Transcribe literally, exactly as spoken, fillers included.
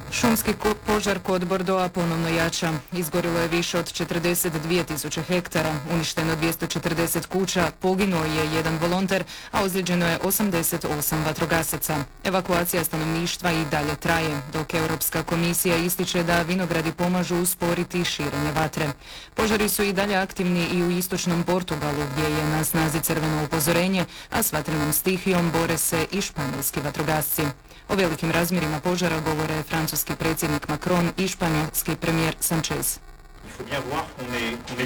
Šumski požar kod Bordeauxa ponovno jača. Izgorilo je više od četrdeset dvije tisuće hektara, uništeno dvjesto četrdeset kuća, poginuo je jedan volonter, a ozlijeđeno je osamdeset osam vatrogasaca. Evakuacija stanovništva i dalje traje, dok Europska komisija ističe da vinogradi pomažu usporiti širenje vatre. Požari su i dalje aktivni i u istočnom Portugalu, gdje je na snazi crveno upozorenje, a s vatrenom stihijom bore se i španjolski vatrogasci. O velikim razmjerima požara govore francuski predsjednik Macron i španjolski premijer Sanchez. Il faut bien voir qu'on est, qu'on est